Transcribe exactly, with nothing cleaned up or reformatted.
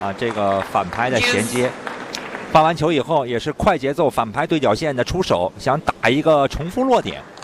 啊，这个反拍的衔接，发完球以后也是快节奏反拍对角线的出手，想打一个重复落点。